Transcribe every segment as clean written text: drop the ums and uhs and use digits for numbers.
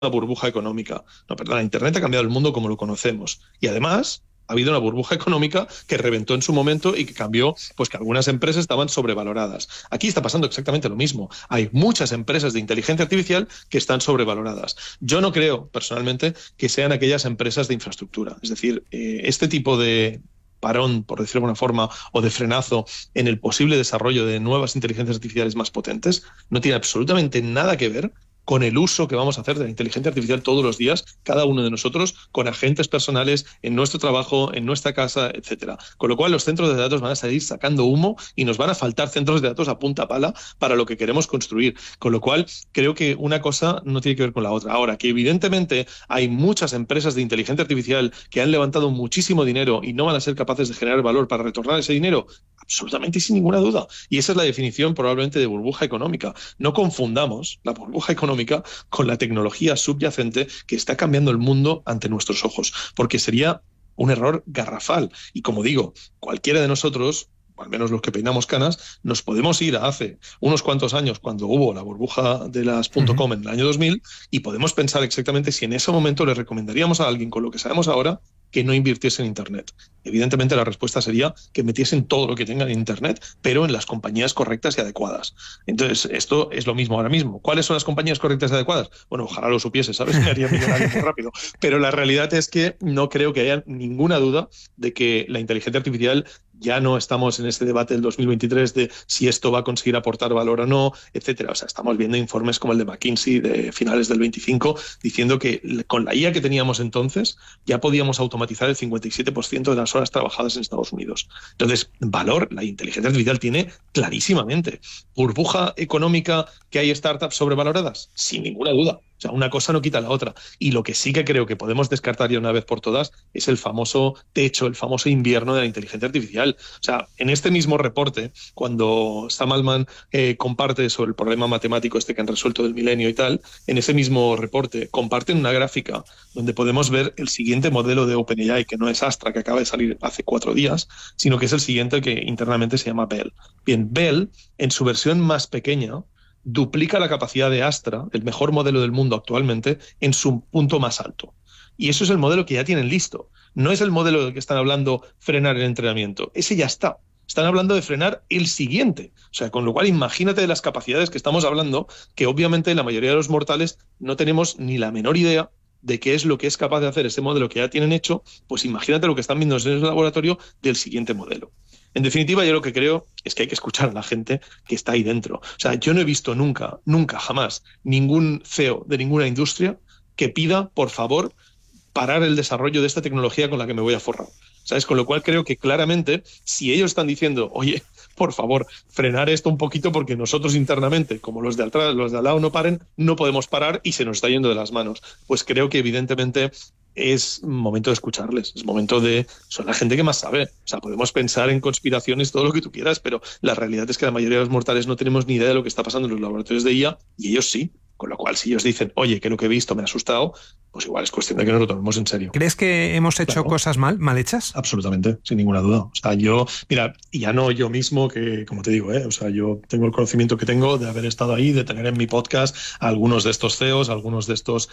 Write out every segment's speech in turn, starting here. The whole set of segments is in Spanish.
burbuja económica. No, perdona, Internet ha cambiado el mundo como lo conocemos. Y además ha habido una burbuja económica que reventó en su momento y que cambió, pues que algunas empresas estaban sobrevaloradas. Aquí está pasando exactamente lo mismo. Hay muchas empresas de inteligencia artificial que están sobrevaloradas. Yo no creo, personalmente, que sean aquellas empresas de infraestructura. Es decir, este tipo de parón, por decirlo de alguna forma, o de frenazo en el posible desarrollo de nuevas inteligencias artificiales más potentes, no tiene absolutamente nada que ver con el uso que vamos a hacer de la inteligencia artificial todos los días, cada uno de nosotros, con agentes personales, en nuestro trabajo, en nuestra casa, etcétera. Con lo cual, los centros de datos van a seguir sacando humo y nos van a faltar centros de datos a punta pala para lo que queremos construir. Con lo cual, creo que una cosa no tiene que ver con la otra. Ahora, que evidentemente hay muchas empresas de inteligencia artificial que han levantado muchísimo dinero y no van a ser capaces de generar valor para retornar ese dinero, absolutamente sin ninguna duda. Y esa es la definición probablemente de burbuja económica. No confundamos la burbuja económica con la tecnología subyacente que está cambiando el mundo ante nuestros ojos, porque sería un error garrafal. Y como digo, cualquiera de nosotros, al menos los que peinamos canas, nos podemos ir a hace unos cuantos años, cuando hubo la burbuja de las .com en el año 2000, y podemos pensar exactamente si en ese momento le recomendaríamos a alguien con lo que sabemos ahora que no invirtiese en Internet. Evidentemente la respuesta sería que metiesen todo lo que tengan en Internet, pero en las compañías correctas y adecuadas. Entonces, esto es lo mismo ahora mismo. ¿Cuáles son las compañías correctas y adecuadas? Bueno, ojalá lo supiese, ¿sabes? Me haría millonario muy rápido. Pero la realidad es que no creo que haya ninguna duda de que la inteligencia artificial, ya no estamos en este debate del 2023 de si esto va a conseguir aportar valor o no, etcétera. O sea, estamos viendo informes como el de McKinsey de finales del 25 diciendo que con la IA que teníamos entonces ya podíamos automatizar el 57% de las horas trabajadas en Estados Unidos. Entonces, valor, la inteligencia artificial tiene clarísimamente. ¿Burbuja económica que hay startups sobrevaloradas? Sin ninguna duda. O sea, una cosa no quita la otra. Y lo que sí que creo que podemos descartar ya una vez por todas es el famoso techo, el famoso invierno de la inteligencia artificial. O sea, en este mismo reporte, cuando Sam Altman comparte sobre el problema matemático este que han resuelto del milenio y tal, en ese mismo reporte comparten una gráfica donde podemos ver el siguiente modelo de OpenAI, que no es Astra, que acaba de salir hace 4 días, sino que es el siguiente que internamente se llama Bell. Bien, Bell, en su versión más pequeña, duplica la capacidad de Astra, el mejor modelo del mundo actualmente, en su punto más alto. Y eso es el modelo que ya tienen listo. No es el modelo del que están hablando frenar el entrenamiento. Ese ya está. Están hablando de frenar el siguiente. O sea, con lo cual imagínate de las capacidades que estamos hablando, que obviamente la mayoría de los mortales no tenemos ni la menor idea de qué es lo que es capaz de hacer ese modelo que ya tienen hecho, pues imagínate lo que están viendo en el laboratorio del siguiente modelo. En definitiva, yo lo que creo es que hay que escuchar a la gente que está ahí dentro. O sea, yo no he visto nunca, jamás, ningún CEO de ninguna industria que pida, por favor, parar el desarrollo de esta tecnología con la que me voy a forrar. ¿Sabes? Con lo cual creo que claramente, si ellos están diciendo, oye, por favor, frenar esto un poquito porque nosotros internamente, como los de atrás, los de al lado no paren, no podemos parar y se nos está yendo de las manos. Pues creo que evidentemente es momento de escucharles, es momento de... Son la gente que más sabe. O sea, podemos pensar en conspiraciones, todo lo que tú quieras, pero la realidad es que la mayoría de los mortales no tenemos ni idea de lo que está pasando en los laboratorios de IA y ellos sí. Con lo cual, si ellos dicen, oye, que lo que he visto me ha asustado, pues igual es cuestión de que nos lo tomemos en serio. ¿Crees que hemos hecho cosas mal hechas? Absolutamente, sin ninguna duda. O sea, yo, mira, ya no yo mismo, que como te digo, o sea, yo tengo el conocimiento que tengo de haber estado ahí, de tener en mi podcast a algunos de estos CEOs, algunos de estos,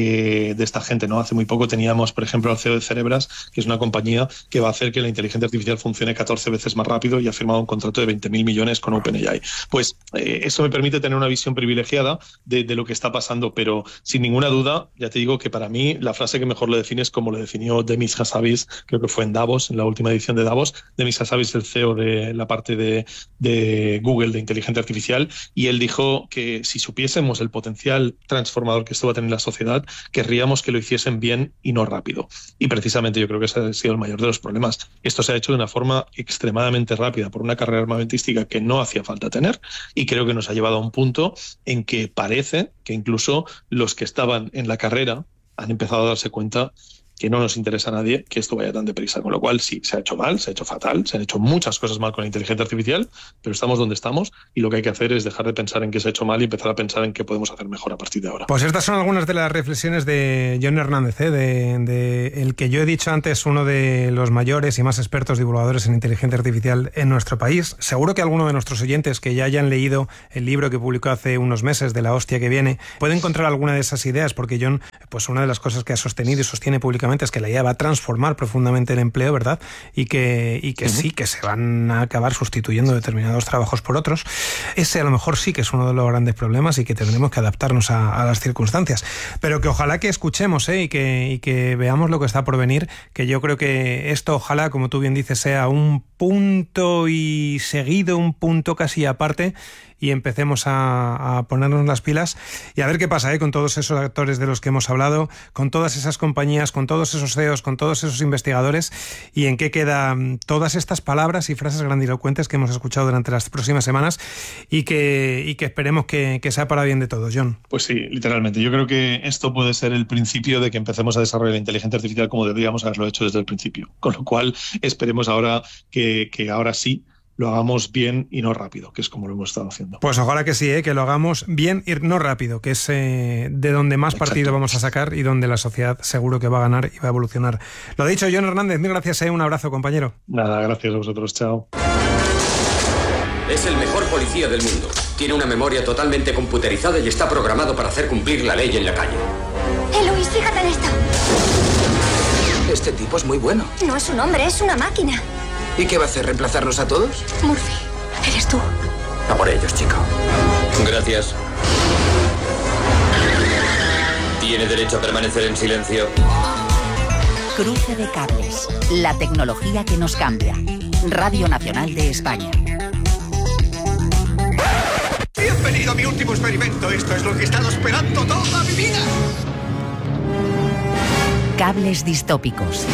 de esta gente, ¿no? Hace muy poco teníamos, por ejemplo, al CEO de Cerebras, que es una compañía que va a hacer que la inteligencia artificial funcione 14 veces más rápido y ha firmado un contrato de 20.000 millones con OpenAI. Pues eso me permite tener una visión privilegiada de lo que está pasando, pero sin ninguna duda, ya te digo que para mí la frase que mejor lo define es como lo definió Demis Hassabis, creo que fue en Davos, en la última edición de Davos. Demis Hassabis, el CEO de la parte de Google de inteligencia artificial, y él dijo que si supiésemos el potencial transformador que esto va a tener en la sociedad, querríamos que lo hiciesen bien y no rápido. Y precisamente yo creo que ese ha sido el mayor de los problemas. Esto se ha hecho de una forma extremadamente rápida por una carrera armamentística que no hacía falta tener, y creo que nos ha llevado a un punto en que parece que incluso los que estaban en la carrera han empezado a darse cuenta que no nos interesa a nadie que esto vaya tan deprisa. Con lo cual, sí, se ha hecho mal, se ha hecho fatal, se han hecho muchas cosas mal con la inteligencia artificial, pero estamos donde estamos y lo que hay que hacer es dejar de pensar en qué se ha hecho mal y empezar a pensar en qué podemos hacer mejor a partir de ahora. Pues estas son algunas de las reflexiones de Jon Hernández, de el que yo he dicho antes, uno de los mayores y más expertos divulgadores en inteligencia artificial en nuestro país. Seguro que alguno de nuestros oyentes que ya hayan leído el libro que publicó hace unos meses de La hostia que viene puede encontrar alguna de esas ideas, porque Jon, pues una de las cosas que ha sostenido y sostiene públicamente es que la IA va a transformar profundamente el empleo, ¿verdad? Y que sí, que se van a acabar sustituyendo determinados trabajos por otros. Ese a lo mejor sí que es uno de los grandes problemas y que tendremos que adaptarnos a las circunstancias. Pero que ojalá que escuchemos y que veamos lo que está por venir, que yo creo que esto ojalá, como tú bien dices, sea un punto y seguido, un punto casi aparte, y empecemos a ponernos las pilas y a ver qué pasa con todos esos actores de los que hemos hablado, con todas esas compañías, con todos esos CEOs, con todos esos investigadores, y en qué quedan todas estas palabras y frases grandilocuentes que hemos escuchado durante las próximas semanas y que esperemos que sea para bien de todos, Jon. Pues sí, literalmente. Yo creo que esto puede ser el principio de que empecemos a desarrollar la inteligencia artificial como deberíamos haberlo hecho desde el principio. Con lo cual, esperemos ahora que ahora sí lo hagamos bien y no rápido, que es como lo hemos estado haciendo. Pues ojalá que sí, que lo hagamos bien y no rápido, que es de donde más partido vamos a sacar y donde la sociedad seguro que va a ganar y va a evolucionar. Lo dicho, Jon Hernández, mil gracias, un abrazo, compañero. Nada, gracias a vosotros, chao. Es el mejor policía del mundo. Tiene una memoria totalmente computerizada y está programado para hacer cumplir la ley en la calle. Luis, fíjate en esto. Este tipo es muy bueno. No es un hombre, es una máquina. ¿Y qué va a hacer? ¿Reemplazarnos a todos? Murphy, eres tú. A por ellos, chico. Gracias. Tiene derecho a permanecer en silencio. Cruce de cables. La tecnología que nos cambia. Radio Nacional de España. Bienvenido a mi último experimento. Esto es lo que he estado esperando toda mi vida. Cables distópicos.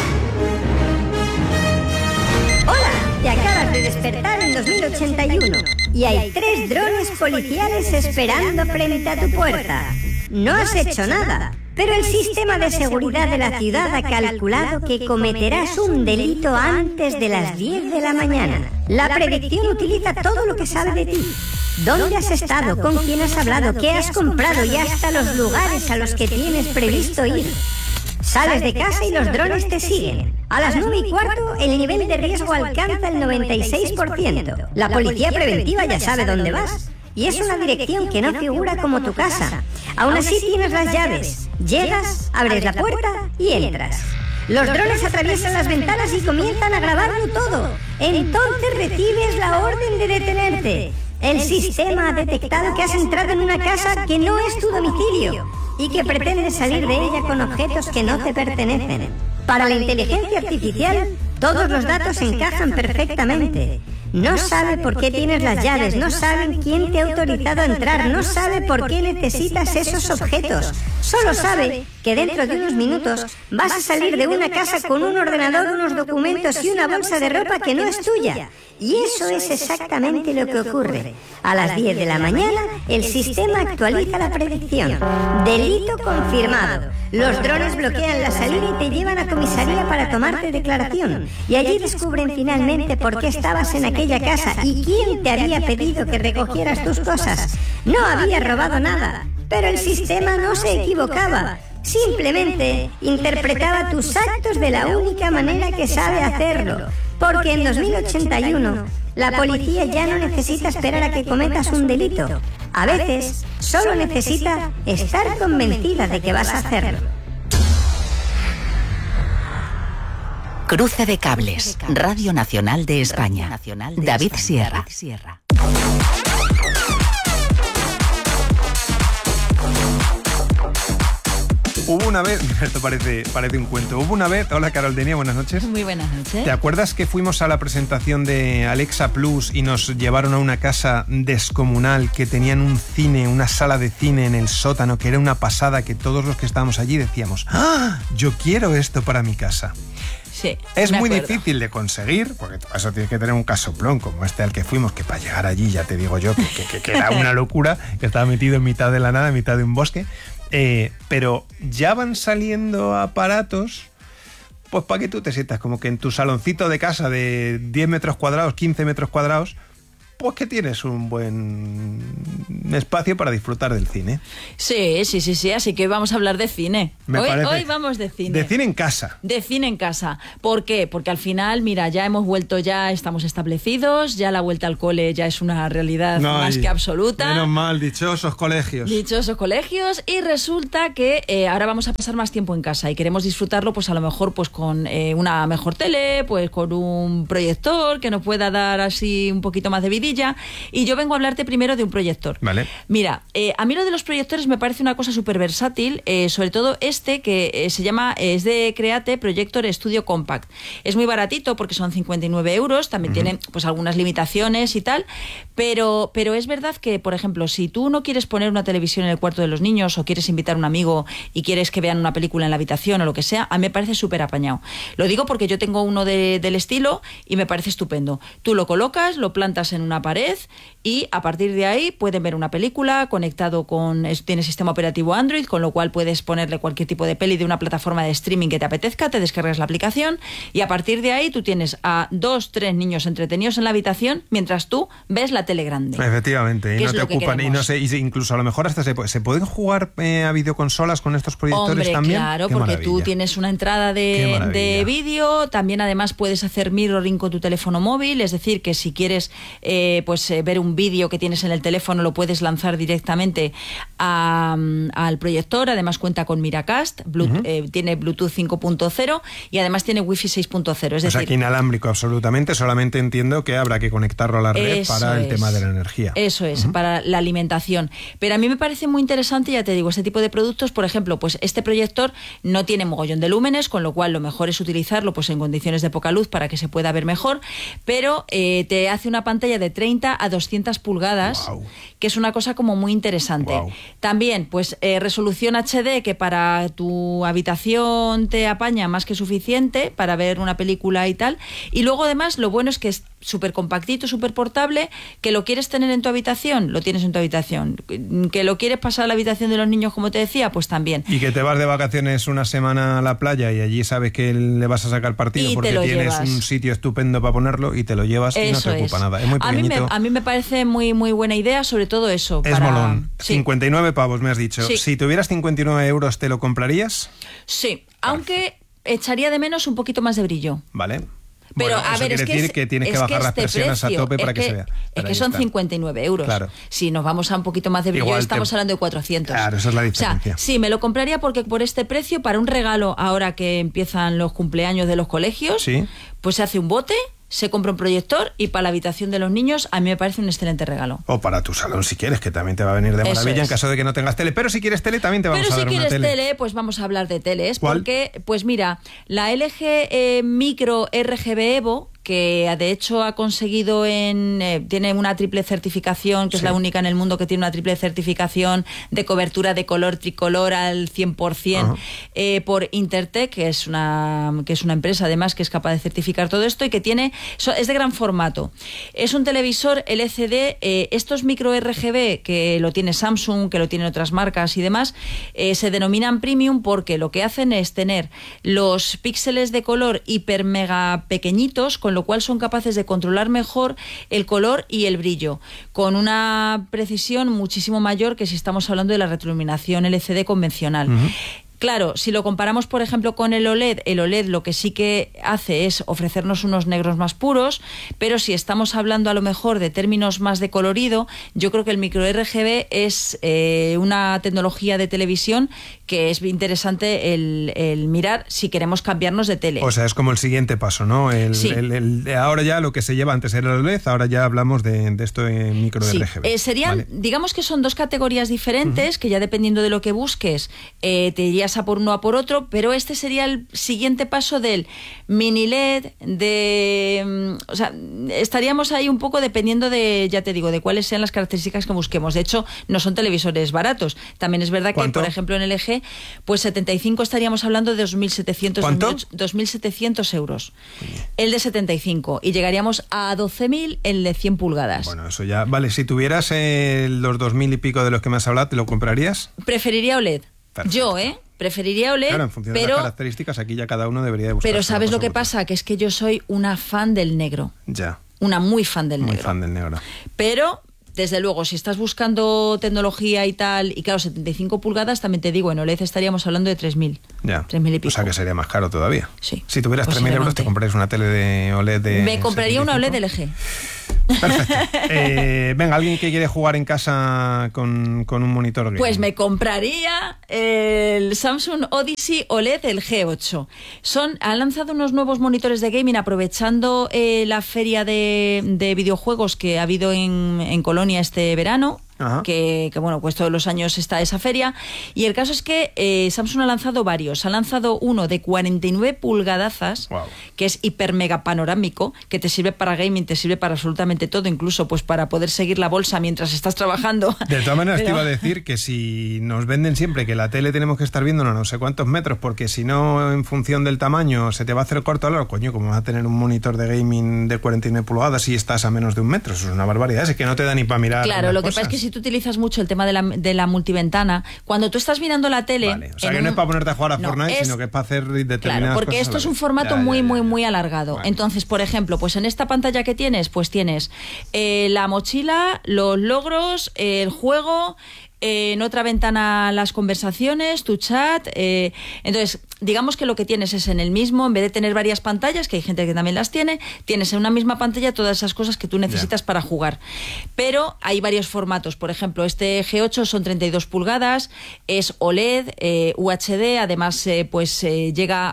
Te acabas de despertar en 2081 y hay 3 drones policiales esperando frente a tu puerta. No has hecho nada, pero el sistema de seguridad de la ciudad ha calculado que cometerás un delito antes de las 10 de la mañana. La predicción utiliza todo lo que sabe de ti. ¿Dónde has estado? ¿Con quién has hablado? ¿Qué has comprado? Y hasta los lugares a los que tienes previsto ir. Sales de casa y los drones te siguen. A las 9:15 el nivel de riesgo alcanza el 96%. La policía preventiva ya sabe dónde vas. Y es una dirección que no figura como tu casa. Aún así tienes las llaves. Llegas, abres la puerta y entras. Los drones atraviesan las ventanas y comienzan a grabarlo todo. Entonces recibes la orden de detenerte. El sistema ha detectado que has entrado en una casa que no es tu domicilio y que pretendes salir de ella con objetos que no te pertenecen. Para la inteligencia artificial, todos los datos encajan perfectamente. No sabe por qué tienes las llaves, no sabe quién te ha autorizado a entrar, no sabe por qué necesitas esos objetos. Solo sabe que dentro de unos minutos vas a salir de una casa con un ordenador, unos documentos y una bolsa de ropa que no es tuya. Y eso es exactamente lo que ocurre. A las 10 de la mañana, el sistema actualiza la predicción. Delito confirmado. Los drones bloquean la salida y te llevan a comisaría para tomarte declaración. Y allí descubren finalmente por qué estabas en aquella casa y quién te había pedido que recogieras tus cosas. No habías robado nada, pero el sistema no se equivocaba. Simplemente interpretaba tus actos de la única manera que sabe hacerlo. Porque en 2081 la policía ya no necesita esperar a que cometas un delito. A veces solo necesita estar convencida de que vas a hacerlo. Cruce de cables. Radio Nacional de España. David Sierra. Hubo una vez, esto parece un cuento, hubo una vez, hola Carol Denia, buenas noches. Muy buenas noches. ¿Te acuerdas que fuimos a la presentación de Alexa Plus y nos llevaron a una casa descomunal que tenían un cine, una sala de cine en el sótano, que era una pasada, que todos los que estábamos allí decíamos, ¡ah! Yo quiero esto para mi casa. Sí, es muy difícil de conseguir, porque para eso tienes que tener un casoplón como este al que fuimos, que para llegar allí, ya te digo yo, que era una locura, que estaba metido en mitad de la nada, en mitad de un bosque. Pero ya van saliendo aparatos pues para que tú te sientas como que en tu saloncito de casa de 10 metros cuadrados, 15 metros cuadrados, pues que tienes un buen espacio para disfrutar del cine. Sí, así que vamos a hablar de cine. Hoy vamos de cine. De cine en casa. De cine en casa. ¿Por qué? Porque al final, mira, ya hemos vuelto, ya estamos establecidos, ya la vuelta al cole ya es una realidad más que absoluta. Menos mal, dichosos colegios. Dichosos colegios, y resulta que ahora vamos a pasar más tiempo en casa y queremos disfrutarlo, pues a lo mejor pues con una mejor tele, pues con un proyector que nos pueda dar así un poquito más de vidilla. Y yo vengo a hablarte primero de un proyector. Vale. Mira, a mí lo de los proyectores me parece una cosa súper versátil, sobre todo este que se llama, es de Create Projector Studio Compact. Es muy baratito porque son 59 euros, también tiene pues algunas limitaciones y tal, pero es verdad que, por ejemplo, si tú no quieres poner una televisión en el cuarto de los niños o quieres invitar a un amigo y quieres que vean una película en la habitación o lo que sea, a mí me parece súper apañado. Lo digo porque yo tengo uno del estilo y me parece estupendo. Tú lo colocas, lo plantas en una pared y a partir de ahí pueden ver una película conectado tiene sistema operativo Android, con lo cual puedes ponerle cualquier tipo de peli de una plataforma de streaming que te apetezca, te descargas la aplicación y a partir de ahí tú tienes a 2-3 niños entretenidos en la habitación mientras tú ves la tele grande. Efectivamente, y no te ocupan, y no sé, incluso a lo mejor hasta se pueden jugar a videoconsolas con estos proyectores. Hombre, también. Claro, Qué porque maravilla. tú tienes una entrada de vídeo, también además puedes hacer mirroring con tu teléfono móvil, es decir, que si quieres ver un vídeo que tienes en el teléfono lo puedes lanzar directamente al proyector. Además cuenta con Miracast, tiene Bluetooth 5.0 y además tiene Wi-Fi 6.0. Es decir, aquí inalámbrico absolutamente, solamente entiendo que habrá que conectarlo a la red para el tema de la energía. Eso es, para la alimentación. Pero a mí me parece muy interesante, ya te digo, este tipo de productos. Por ejemplo, pues este proyector no tiene mogollón de lúmenes, con lo cual lo mejor es utilizarlo pues en condiciones de poca luz para que se pueda ver mejor, pero te hace una pantalla de 30 a 200 pulgadas, que es una cosa como muy interesante. También, pues resolución HD, que para tu habitación te apaña más que suficiente para ver una película y tal. Y luego además lo bueno es que es súper compactito, súper portable, que lo quieres tener en tu habitación, lo tienes en tu habitación, que lo quieres pasar a la habitación de los niños, como te decía, pues también. Y que te vas de vacaciones una semana a la playa y allí sabes que le vas a sacar partido porque tienes un sitio estupendo para ponerlo y te lo llevas y no te ocupa nada. Es muy pequeñito. A mí me parece muy, muy buena idea, sobre todo eso. Es molón. Sí. 59 pavos, me has dicho. Sí. Si tuvieras 59 euros, ¿te lo comprarías? Sí, aunque echaría de menos un poquito más de brillo. Vale. Pero bueno, a ver, es que tienes que bajar las persianas a tope para que se vea. Es que son 59 euros. Claro. Si nos vamos a un poquito más de brillo, estamos hablando de 400. Claro, esa es la diferencia. O sea, sí, me lo compraría porque por este precio, para un regalo ahora que empiezan los cumpleaños de los colegios, pues se hace un bote, se compra un proyector y para la habitación de los niños a mí me parece un excelente regalo. O para tu salón si quieres, que también te va a venir de maravilla en caso de que no tengas tele. Pero si quieres tele también te vamos a dar una tele. Pero si quieres tele, pues vamos a hablar de teles. ¿Cuál? Porque, pues mira, la LG Micro RGB Evo, que de hecho ha conseguido tiene una triple certificación, que es la única en el mundo que tiene una triple certificación de cobertura de color tricolor al 100%, por Intertech, que es una empresa además que es capaz de certificar todo esto y que es de gran formato. Es un televisor LCD, estos micro RGB que lo tiene Samsung, que lo tienen otras marcas y demás, se denominan premium porque lo que hacen es tener los píxeles de color hiper mega pequeñitos, con lo cual son capaces de controlar mejor el color y el brillo, con una precisión muchísimo mayor que si estamos hablando de la retroiluminación LCD convencional. Claro, si lo comparamos, por ejemplo, con el OLED lo que sí que hace es ofrecernos unos negros más puros, pero si estamos hablando a lo mejor de términos más de colorido, yo creo que el micro RGB es una tecnología de televisión que es interesante el mirar si queremos cambiarnos de tele. O sea, es como el siguiente paso, ¿no? Ahora ya lo que se lleva antes era el OLED, ahora ya hablamos de esto en micro RGB. Serían, digamos que son dos categorías diferentes, que ya dependiendo de lo que busques, te irías a por uno a por otro, pero este sería el siguiente paso del mini LED, o sea, estaríamos ahí un poco dependiendo de, ya te digo, de cuáles sean las características que busquemos. De hecho, no son televisores baratos. También es verdad que, por ejemplo, en LG, pues 75 estaríamos hablando de 2.700 euros. El de 75. Y llegaríamos a 12.000 el de 100 pulgadas. Bueno, eso ya... Vale, si tuvieras los 2.000 y pico de los que me has hablado, ¿te lo comprarías? Preferiría OLED. Perfecto. Yo, preferiría OLED, claro, en función de pero, las características, aquí ya cada uno debería de buscar. pero ¿sabes lo que pasa? Que es que yo soy una fan del negro. Ya. Una muy fan del negro. Muy fan del negro. Pero, desde luego, si estás buscando tecnología y tal, y claro, 75 pulgadas, también te digo, en OLED estaríamos hablando de 3.000. Ya. 3.000 y pico. O sea que sería más caro todavía. Sí. Si tuvieras 3.000 euros, te comprarías una tele de OLED de... Me compraría 75. una OLED LG. Perfecto. Venga, alguien que quiere jugar en casa con un monitor gaming. Pues me compraría el Samsung Odyssey OLED, el G8. Han lanzado unos nuevos monitores de gaming aprovechando la feria de videojuegos que ha habido en Colonia este verano. Que bueno, pues todos los años está esa feria. Y el caso es que Samsung ha lanzado varios. Ha lanzado uno de 49 pulgadazas, wow, que es hiper mega panorámico, que te sirve para gaming, te sirve para absolutamente todo, incluso pues para poder seguir la bolsa mientras estás trabajando. De todas maneras, te iba a decir que si nos venden siempre que la tele tenemos que estar viendo no sé cuántos metros, porque si no, en función del tamaño, se te va a hacer corto a lo coño, como vas a tener un monitor de gaming de 49 pulgadas y estás a menos de 1 metro. Eso es una barbaridad, es que no te da ni para mirar. Claro, lo que pasa es que si tú utilizas mucho el tema de la multiventana, cuando tú estás mirando la tele... Vale. O sea, que no es para ponerte a jugar a Fortnite, sino que es para hacer determinadas cosas. Claro, porque esto es un formato muy alargado. Vale. Entonces, por ejemplo, pues en esta pantalla que tienes, pues tienes la mochila, los logros, el juego... en otra ventana las conversaciones, tu chat. Entonces, digamos que lo que tienes es en el mismo, en vez de tener varias pantallas, que hay gente que también las tiene, tienes en una misma pantalla todas esas cosas que tú necesitas para jugar. Pero hay varios formatos. Por ejemplo, este G8 son 32 pulgadas, es OLED, UHD, además llega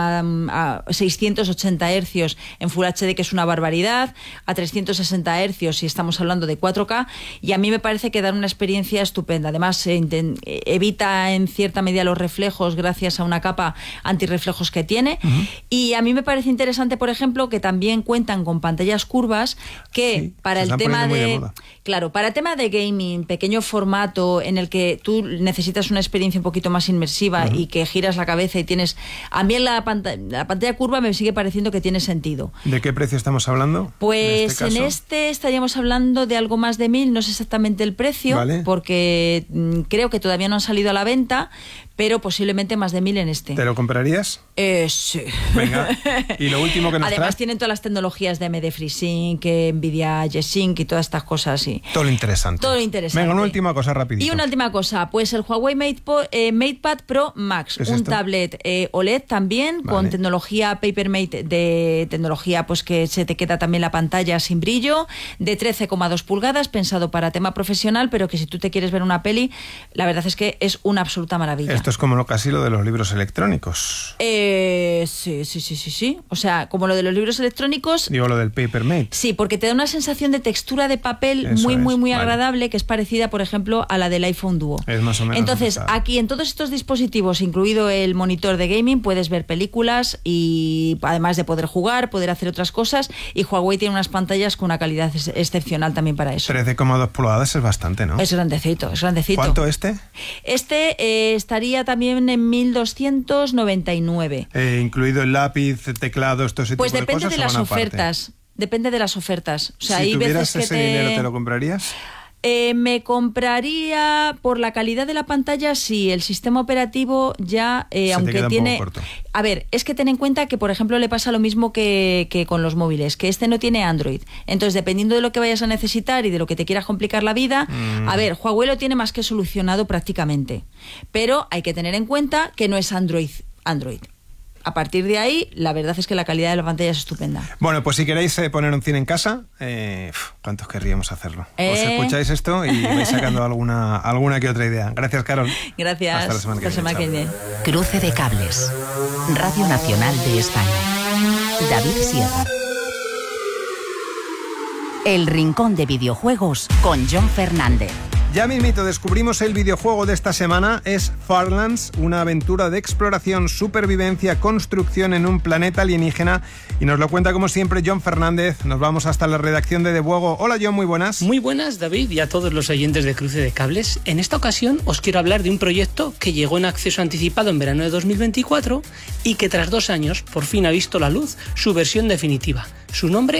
a 680 Hz en Full HD, que es una barbaridad, a 360 Hz si estamos hablando de 4K, y a mí me parece que da una experiencia estupenda. Además, evita en cierta medida los reflejos gracias a una capa antirreflejos que tiene. Y a mí me parece interesante, por ejemplo, que también cuentan con pantallas curvas que para el tema para el tema de gaming, pequeño formato en el que tú necesitas una experiencia un poquito más inmersiva y que giras la cabeza y tienes... A mí la pantalla curva me sigue pareciendo que tiene sentido. ¿De qué precio estamos hablando? Pues en este estaríamos hablando de algo más de 1.000, no sé exactamente el precio, ¿vale? Porque creo que todavía no han salido a la venta, pero posiblemente más de 1.000 en este. ¿Te lo comprarías? Sí. Venga. Y lo último que nos Además tienen todas las tecnologías de AMD FreeSync, Nvidia G-Sync y todas estas cosas. Sí. Todo lo interesante. Todo lo interesante. Venga, una última cosa rapidito. Y una última cosa, pues el Huawei MatePad Pro Max, un tablet OLED también, con tecnología Papermate, de tecnología pues que se te queda también la pantalla sin brillo, de 13,2 pulgadas, pensado para tema profesional, pero que si tú te quieres ver una peli, la verdad es que es una absoluta maravilla. Esto es como casi lo de los libros electrónicos. Sí. O sea, como lo de los libros electrónicos... Digo, lo del Papermate. Sí, porque te da una sensación de textura de papel muy agradable, que es parecida, por ejemplo, a la del iPhone Duo. Es más o menos. Entonces, aquí en todos estos dispositivos, incluido el monitor de gaming, puedes ver películas y además de poder jugar, poder hacer otras cosas, y Huawei tiene unas pantallas con una calidad excepcional también para eso. 13,2 pulgadas es bastante, ¿no? Es grandecito. ¿Cuánto este? Este estaría también en 1.299. Incluido el lápiz, teclado, esto ese tipo de cosas. Pues depende de las ofertas. Depende de las ofertas. O sea, si hay tuvieras veces que ese dinero, ¿te lo comprarías? Me compraría por la calidad de la pantalla, sí. El sistema operativo ya, aunque tiene... A ver, es que ten en cuenta que, por ejemplo, le pasa lo mismo que con los móviles, que este no tiene Android. Entonces, dependiendo de lo que vayas a necesitar y de lo que te quieras complicar la vida, a ver, Huawei lo tiene más que solucionado prácticamente. Pero hay que tener en cuenta que no es Android. A partir de ahí, la verdad es que la calidad de la pantalla es estupenda. Bueno, pues si queréis poner un cine en casa, ¿cuántos querríamos hacerlo? Os escucháis esto y vais sacando alguna que otra idea. Gracias, Carol. Gracias. Hasta la semana que viene. Cruce de cables. Radio Nacional de España. David Sierra. El Rincón de Videojuegos con John Fernández. Ya mismito descubrimos el videojuego de esta semana, es Farlands, una aventura de exploración, supervivencia, construcción en un planeta alienígena, y nos lo cuenta como siempre John Fernández. Nos vamos hasta la redacción de Debuego. Hola John, muy buenas. Muy buenas, David, y a todos los oyentes de Cruce de Cables. En esta ocasión os quiero hablar de un proyecto que llegó en acceso anticipado en verano de 2024 y que tras 2 años por fin ha visto la luz su versión definitiva. Su nombre,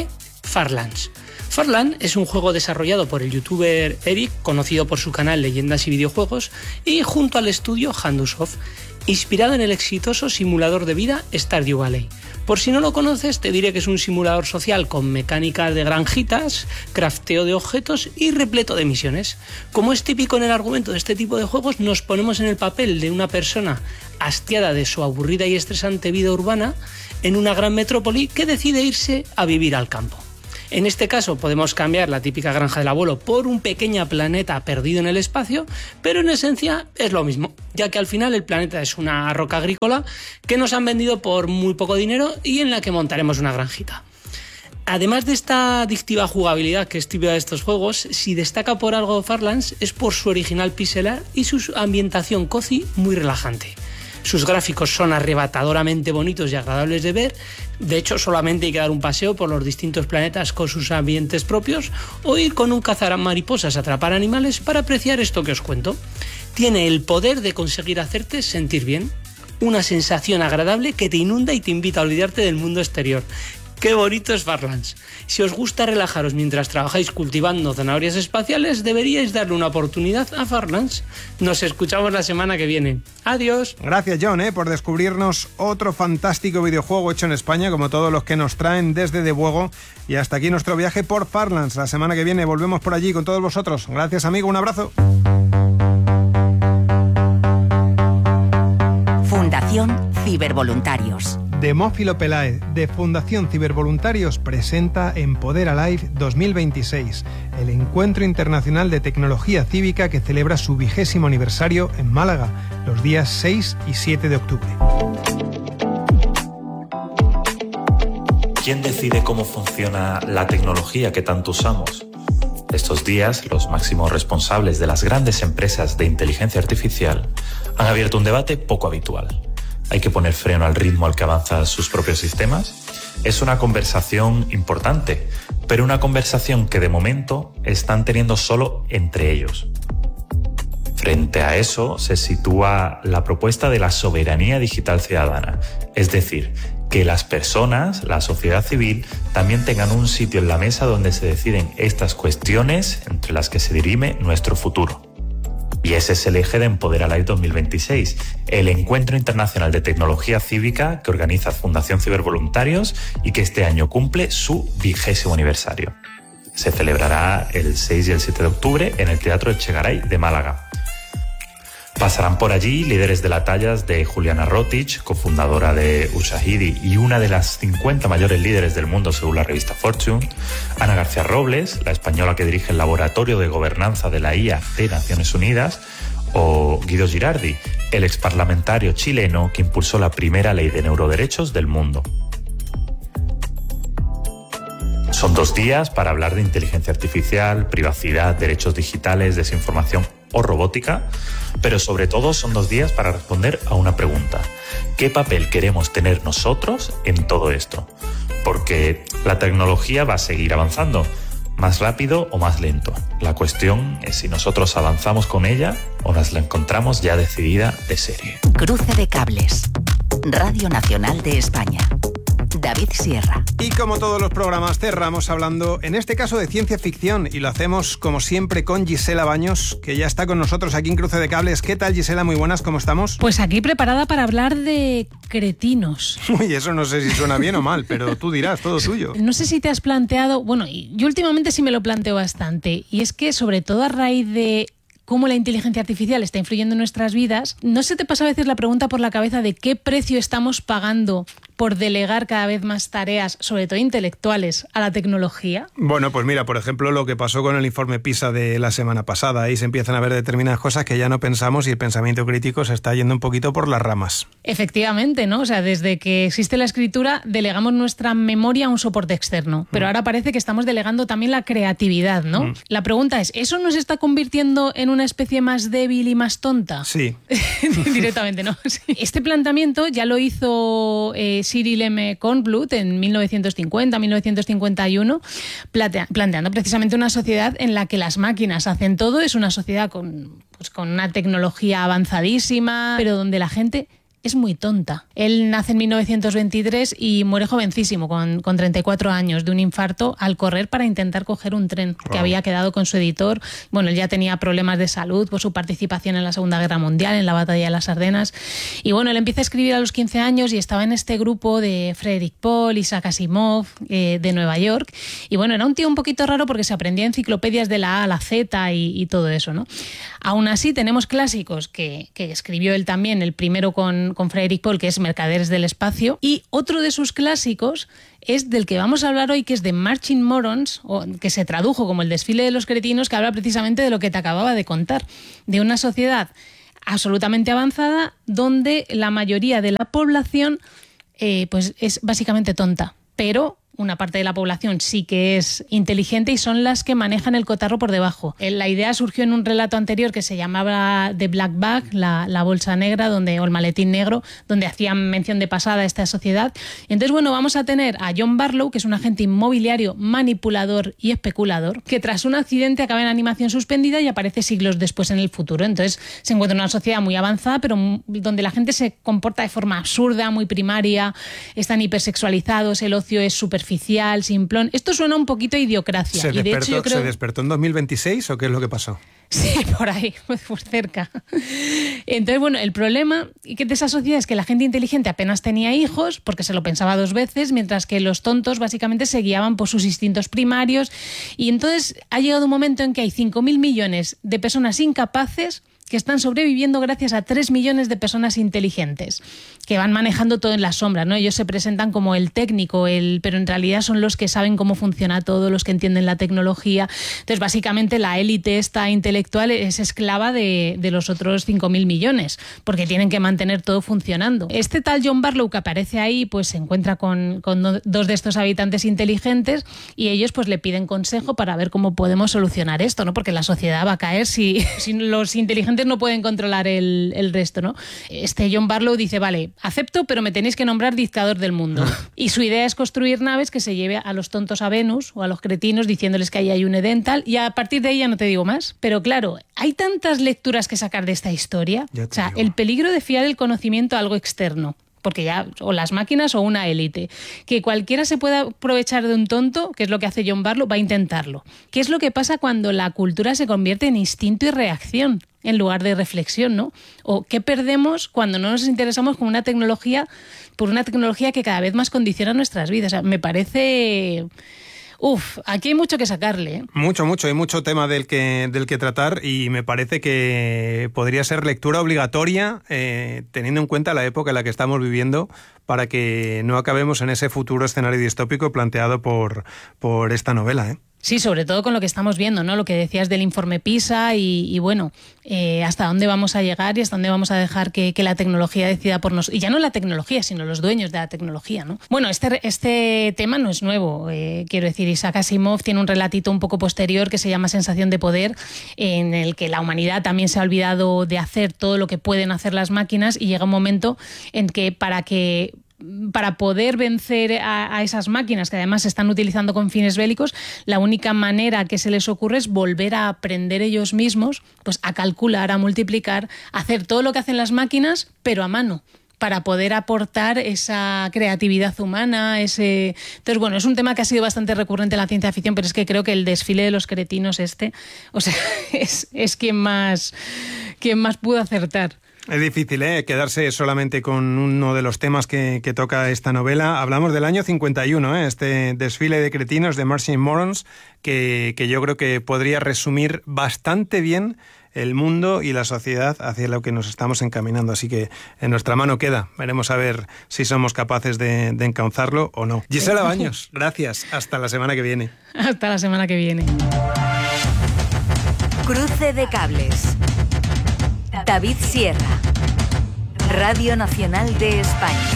Farlands. Farland es un juego desarrollado por el youtuber Eric, conocido por su canal Leyendas y Videojuegos, y junto al estudio Handusoft, inspirado en el exitoso simulador de vida Stardew Valley. Por si no lo conoces, te diré que es un simulador social con mecánicas de granjitas, crafteo de objetos y repleto de misiones. Como es típico en el argumento de este tipo de juegos, nos ponemos en el papel de una persona hastiada de su aburrida y estresante vida urbana en una gran metrópoli que decide irse a vivir al campo. En este caso podemos cambiar la típica granja del abuelo por un pequeño planeta perdido en el espacio, pero en esencia es lo mismo, ya que al final el planeta es una roca agrícola que nos han vendido por muy poco dinero y en la que montaremos una granjita. Además de esta adictiva jugabilidad que es típica de estos juegos, si destaca por algo Farlands es por su original pixel art y su ambientación cozy muy relajante. Sus gráficos son arrebatadoramente bonitos y agradables de ver. De hecho, solamente hay que dar un paseo por los distintos planetas con sus ambientes propios o ir con un cazamariposas a atrapar animales para apreciar esto que os cuento. Tiene el poder de conseguir hacerte sentir bien. Una sensación agradable que te inunda y te invita a olvidarte del mundo exterior. ¡Qué bonito es Farlands! Si os gusta relajaros mientras trabajáis cultivando zanahorias espaciales, deberíais darle una oportunidad a Farlands. Nos escuchamos la semana que viene. ¡Adiós! Gracias, John, por descubrirnos otro fantástico videojuego hecho en España, como todos los que nos traen desde De Buego. Y hasta aquí nuestro viaje por Farlands. La semana que viene volvemos por allí con todos vosotros. Gracias, amigo. Un abrazo. Fundación Cibervoluntarios. Demófilo Peláez, de Fundación Cibervoluntarios, presenta Empoder Alive 2026, el encuentro internacional de tecnología cívica que celebra su 20º aniversario en Málaga, los días 6 y 7 de octubre. ¿Quién decide cómo funciona la tecnología que tanto usamos? Estos días, los máximos responsables de las grandes empresas de inteligencia artificial han abierto un debate poco habitual. ¿Hay que poner freno al ritmo al que avanzan sus propios sistemas? Es una conversación importante, pero una conversación que de momento están teniendo solo entre ellos. Frente a eso se sitúa la propuesta de la soberanía digital ciudadana, es decir, que las personas, la sociedad civil, también tengan un sitio en la mesa donde se deciden estas cuestiones entre las que se dirime nuestro futuro. Y ese es el eje de Empoder Alive 2026, el encuentro internacional de tecnología cívica que organiza Fundación Cibervoluntarios y que este año cumple su 20º aniversario. Se celebrará el 6 y el 7 de octubre en el Teatro Echegaray de Málaga. Pasarán por allí líderes de la talla de Juliana Rotich, cofundadora de Ushahidi y una de las 50 mayores líderes del mundo según la revista Fortune, Ana García Robles, la española que dirige el Laboratorio de Gobernanza de la IA de Naciones Unidas, o Guido Girardi, el exparlamentario chileno que impulsó la primera ley de neuroderechos del mundo. Son 2 días para hablar de inteligencia artificial, privacidad, derechos digitales, desinformación o robótica, pero sobre todo son 2 días para responder a una pregunta. ¿Qué papel queremos tener nosotros en todo esto? Porque la tecnología va a seguir avanzando, más rápido o más lento. La cuestión es si nosotros avanzamos con ella o nos la encontramos ya decidida de serie. Cruce de cables. Radio Nacional de España. David Sierra. Y como todos los programas cerramos hablando, en este caso, de ciencia ficción, y lo hacemos como siempre con Gisela Baños, que ya está con nosotros aquí en Cruce de Cables. ¿Qué tal, Gisela? Muy buenas, ¿cómo estamos? Pues aquí preparada para hablar de cretinos. Uy, eso no sé si suena bien o mal, pero tú dirás, todo tuyo. No sé si te has planteado, bueno, yo últimamente sí me lo planteo bastante, y es que sobre todo a raíz de cómo la inteligencia artificial está influyendo en nuestras vidas, ¿no se te pasa a veces la pregunta por la cabeza de qué precio estamos pagando por delegar cada vez más tareas, sobre todo intelectuales, a la tecnología? Bueno, pues mira, por ejemplo, lo que pasó con el informe PISA de la semana pasada. Ahí se empiezan a ver determinadas cosas que ya no pensamos y el pensamiento crítico se está yendo un poquito por las ramas. Efectivamente, ¿no? O sea, desde que existe la escritura, delegamos nuestra memoria a un soporte externo. Pero ahora parece que estamos delegando también la creatividad, ¿no? La pregunta es, ¿eso nos está convirtiendo en una especie más débil y más tonta? Sí. Directamente, ¿no? Sí. Este planteamiento ya lo hizo Cyril M. Kornbluth en 1950-1951, planteando precisamente una sociedad en la que las máquinas hacen todo. Es una sociedad con una tecnología avanzadísima, pero donde la gente es muy tonta. Él nace en 1923 y muere jovencísimo, con 34 años, de un infarto al correr para intentar coger un tren que había quedado con su editor. Bueno, él ya tenía problemas de salud por su participación en la Segunda Guerra Mundial, en la batalla de las Ardenas. Y bueno, él empieza a escribir a los 15 años y estaba en este grupo de Frederick Paul, Isaac Asimov, de Nueva York. Y bueno, era un tío un poquito raro porque se aprendía enciclopedias de la A a la Z y todo eso, ¿no? Aún así, tenemos clásicos que escribió él también, el primero con Frederick Paul, que es Mercaderes del Espacio, y otro de sus clásicos es del que vamos a hablar hoy, que es de Marching Morons, que se tradujo como El desfile de los cretinos, que habla precisamente de lo que te acababa de contar, de una sociedad absolutamente avanzada donde la mayoría de la población pues es básicamente tonta, pero una parte de la población sí que es inteligente y son las que manejan el cotarro por debajo. La idea surgió en un relato anterior que se llamaba The Black Bag, la bolsa negra, o el maletín negro, donde hacían mención de pasada a esta sociedad. Entonces, bueno, vamos a tener a John Barlow, que es un agente inmobiliario, manipulador y especulador, que tras un accidente acaba en animación suspendida y aparece siglos después en el futuro. Entonces, se encuentra en una sociedad muy avanzada, pero donde la gente se comporta de forma absurda, muy primaria, están hipersexualizados, el ocio es superficial, simplón. Esto suena un poquito a Idiocracia. ¿Se despertó en 2026 o qué es lo que pasó? Sí, por ahí, por cerca. Entonces, bueno, el problema de esa sociedad es que la gente inteligente apenas tenía hijos, porque se lo pensaba 2 veces, mientras que los tontos básicamente se guiaban por sus instintos primarios. Y entonces ha llegado un momento en que hay 5.000 millones de personas incapaces que están sobreviviendo gracias a 3 millones de personas inteligentes, que van manejando todo en la sombra, ¿no? Ellos se presentan como el técnico, pero en realidad son los que saben cómo funciona todo, los que entienden la tecnología. Entonces, básicamente, la élite esta intelectual es esclava de los otros 5.000 millones, porque tienen que mantener todo funcionando. Este tal John Barlow que aparece ahí, pues se encuentra con 2 de estos habitantes inteligentes y ellos pues le piden consejo para ver cómo podemos solucionar esto, ¿no? Porque la sociedad va a caer si los inteligentes no pueden controlar el resto, ¿no? Este John Barlow dice, vale, acepto, pero me tenéis que nombrar dictador del mundo. Y su idea es construir naves que se lleve a los tontos a Venus o a los cretinos diciéndoles que ahí hay un Edén tal, y a partir de ahí ya no te digo más. Pero claro, hay tantas lecturas que sacar de esta historia. O sea, el peligro de fiar el conocimiento a algo externo, porque ya o las máquinas o una élite, que cualquiera se pueda aprovechar de un tonto, que es lo que hace John Barlow, va a intentarlo. ¿Qué es lo que pasa cuando la cultura se convierte en instinto y reacción en lugar de reflexión, ¿no? O qué perdemos cuando no nos interesamos por una tecnología que cada vez más condiciona nuestras vidas. O sea, me parece... aquí hay mucho que sacarle, ¿eh? Mucho. Hay mucho tema del que tratar y me parece que podría ser lectura obligatoria teniendo en cuenta la época en la que estamos viviendo para que no acabemos en ese futuro escenario distópico planteado por esta novela, ¿eh? Sí, sobre todo con lo que estamos viendo, ¿no? Lo que decías del informe PISA y bueno, hasta dónde vamos a llegar y hasta dónde vamos a dejar que la tecnología decida por nosotros. Y ya no la tecnología, sino los dueños de la tecnología, ¿no? Bueno, este tema no es nuevo. Quiero decir, Isaac Asimov tiene un relatito un poco posterior que se llama Sensación de poder, en el que la humanidad también se ha olvidado de hacer todo lo que pueden hacer las máquinas y llega un momento en que para poder vencer a esas máquinas que además se están utilizando con fines bélicos, la única manera que se les ocurre es volver a aprender ellos mismos, pues a calcular, a multiplicar, a hacer todo lo que hacen las máquinas, pero a mano, para poder aportar esa creatividad humana, Entonces, bueno, es un tema que ha sido bastante recurrente en la ciencia ficción, pero es que creo que el desfile de los cretinos o sea, es quien más pudo acertar. Es difícil, quedarse solamente con uno de los temas que toca esta novela. Hablamos del año 51, este desfile de cretinos de Marching Morons, que yo creo que podría resumir bastante bien el mundo y la sociedad hacia lo que nos estamos encaminando. Así que en nuestra mano queda. Veremos a ver si somos capaces de encauzarlo o no. Gisela Baños, gracias. Hasta la semana que viene. Hasta la semana que viene. Cruce de cables. David Sierra, Radio Nacional de España.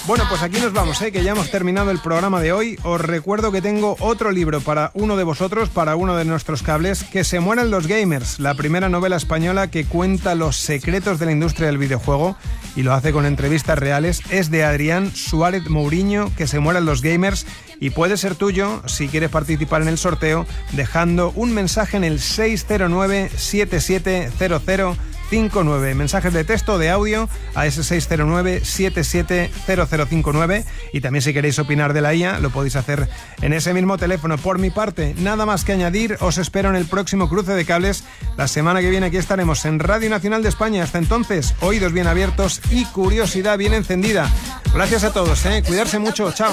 Bueno, pues aquí nos vamos, que ya hemos terminado el programa de hoy. Os recuerdo que tengo otro libro para uno de vosotros, para uno de nuestros cables, Que se mueran los gamers, la primera novela española que cuenta los secretos de la industria del videojuego y lo hace con entrevistas reales. Es de Adrián Suárez Mourinho, Que se mueran los gamers, y puede ser tuyo si quieres participar en el sorteo dejando un mensaje en el 609-770059. Mensajes de texto o de audio a ese 609-770059, y también si queréis opinar de la IA lo podéis hacer en ese mismo teléfono. Por mi parte, nada más que añadir. Os espero en el próximo Cruce de Cables. La semana que viene aquí estaremos en Radio Nacional de España. Hasta entonces, oídos bien abiertos y curiosidad bien encendida. Gracias a todos, cuidarse mucho. Chao.